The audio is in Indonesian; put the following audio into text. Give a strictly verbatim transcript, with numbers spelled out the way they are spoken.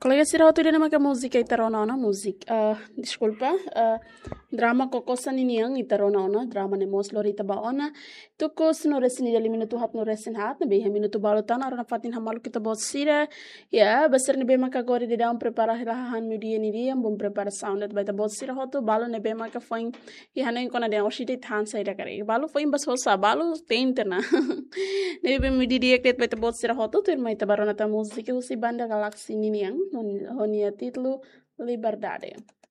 Colega Sirauto dia nama música itarona ona música. Uh, desculpa. Uh, drama kokosan ini yang itarona ona drama ne mos lorita ba ona. Tuko sino resin dali minuto hat no resin hat ne beha minuto balutan arana fatin hamalu kita bot sira. Ya besar ne be maka gori de daun prepara lahan media ni dia bom prepara sound at baita bot sira hoto balu ne be maka foin ya hanen kona de oshite than sai da kare. Balu foin bas hosa balu tentena. Ne be media dia ket baita bot sira hoto ter mai tabarona ta música usi banda galaxy ni yang honia título Liberdade.